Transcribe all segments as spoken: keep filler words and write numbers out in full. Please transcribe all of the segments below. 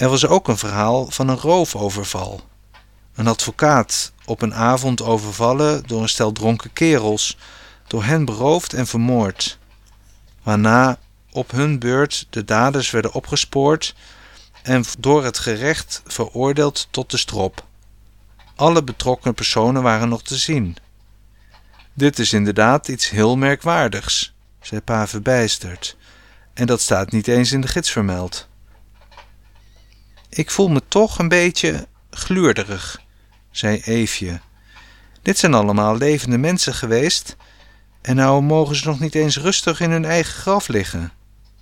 Er was ook een verhaal van een roofoverval. Een advocaat op een avond overvallen door een stel dronken kerels, door hen beroofd en vermoord, waarna op hun beurt de daders werden opgespoord en door het gerecht veroordeeld tot de strop. Alle betrokken personen waren nog te zien. Dit is inderdaad iets heel merkwaardigs, zei pa verbijsterd, en dat staat niet eens in de gids vermeld. Ik voel me toch een beetje gluurderig, zei Eefje. Dit zijn allemaal levende mensen geweest en nou mogen ze nog niet eens rustig in hun eigen graf liggen.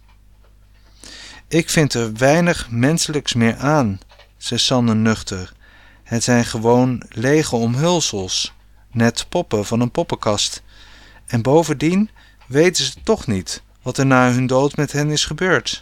Ik vind er weinig menselijks meer aan, zei Sanne nuchter. Het zijn gewoon lege omhulsels, net poppen van een poppenkast. En bovendien weten ze toch niet wat er na hun dood met hen is gebeurd.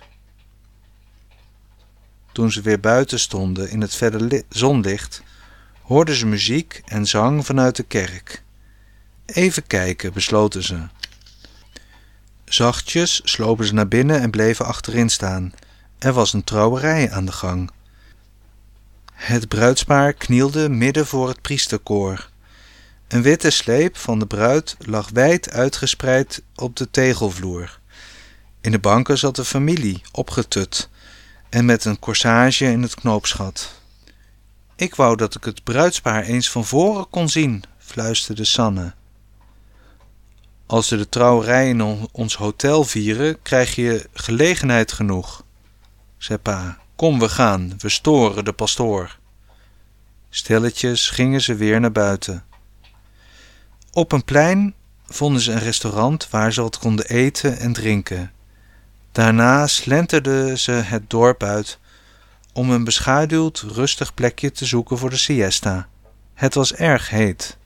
Toen ze weer buiten stonden in het verre li- zonlicht, hoorden ze muziek en zang vanuit de kerk. Even kijken, besloten ze. Zachtjes slopen ze naar binnen en bleven achterin staan. Er was een trouwerij aan de gang. Het bruidspaar knielde midden voor het priesterkoor. Een witte sleep van de bruid lag wijd uitgespreid op de tegelvloer. In de banken zat de familie, opgetut, en met een corsage in het knoopsgat. Ik wou dat ik het bruidspaar eens van voren kon zien, fluisterde Sanne. Als we de trouwerij in ons hotel vieren, krijg je gelegenheid genoeg, zei pa. Kom, we gaan, we storen de pastoor. Stilletjes gingen ze weer naar buiten. Op een plein vonden ze een restaurant waar ze wat konden eten en drinken. Daarna slenterden ze het dorp uit om een beschaduwd, rustig plekje te zoeken voor de siesta. Het was erg heet.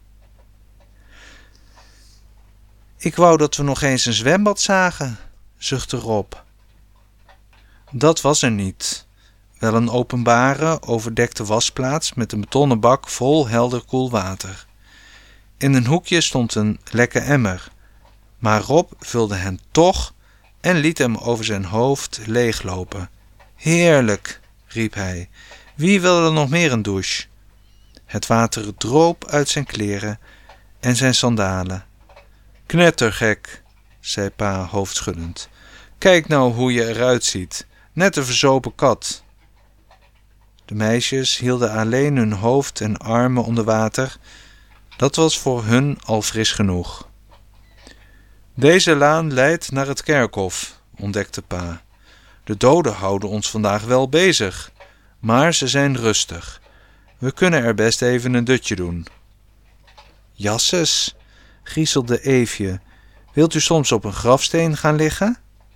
Ik wou dat we nog eens een zwembad zagen, zuchtte Rob. Dat was er niet. Wel een openbare, overdekte wasplaats met een betonnen bak vol helder koel water. In een hoekje stond een lekke emmer, maar Rob vulde hem toch en liet hem over zijn hoofd leeglopen. Heerlijk, riep hij. Wie wil er nog meer een douche? Het water droop uit zijn kleren en zijn sandalen. Knettergek, zei pa hoofdschuddend. Kijk nou hoe je eruit ziet, net een verzopen kat. De meisjes hielden alleen hun hoofd en armen onder water. Dat was voor hun al fris genoeg. Deze laan leidt naar het kerkhof, ontdekte pa. De doden houden ons vandaag wel bezig, maar ze zijn rustig. We kunnen er best even een dutje doen. Jasses, griezelde Eefje, wilt u soms op een grafsteen gaan liggen?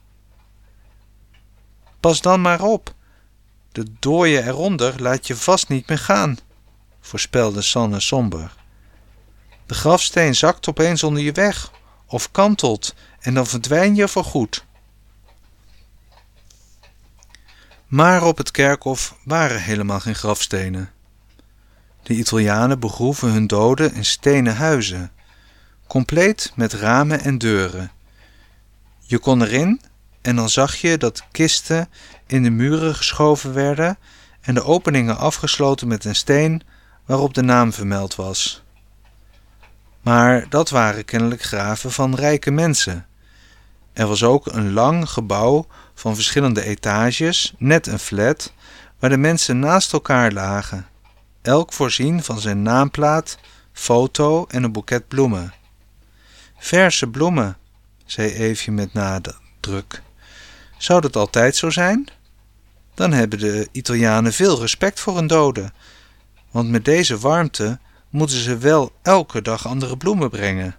Pas dan maar op, de dooie eronder laat je vast niet meer gaan, voorspelde Sanne somber. De grafsteen zakt opeens onder je weg of kantelt en dan verdwijn je voorgoed. Maar op het kerkhof waren helemaal geen grafstenen. De Italianen begroeven hun doden in stenen huizen, compleet met ramen en deuren. Je kon erin en dan zag je dat kisten in de muren geschoven werden en de openingen afgesloten met een steen waarop de naam vermeld was. Maar dat waren kennelijk graven van rijke mensen. Er was ook een lang gebouw van verschillende etages, net een flat, waar de mensen naast elkaar lagen, elk voorzien van zijn naamplaat, foto en een boeket bloemen. Verse bloemen, zei Eefje met nadruk. Zou dat altijd zo zijn? Dan hebben de Italianen veel respect voor hun doden, want met deze warmte moeten ze wel elke dag andere bloemen brengen.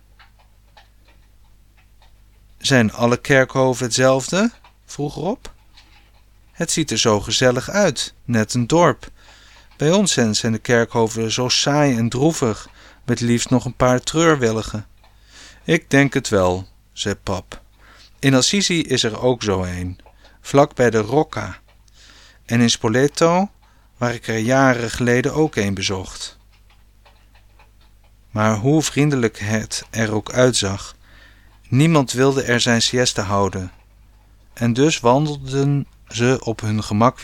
Zijn alle kerkhoven hetzelfde? Vroeg Rob. Het ziet er zo gezellig uit, net een dorp. Bij ons zijn de kerkhoven zo saai en droevig, met liefst nog een paar treurwilligen. Ik denk het wel, zei pap. In Assisi is er ook zo een, vlak bij de Rocca. En in Spoleto, waar ik er jaren geleden ook een bezocht. Maar hoe vriendelijk het er ook uitzag, niemand wilde er zijn siesta houden. En dus wandelden ze op hun gemak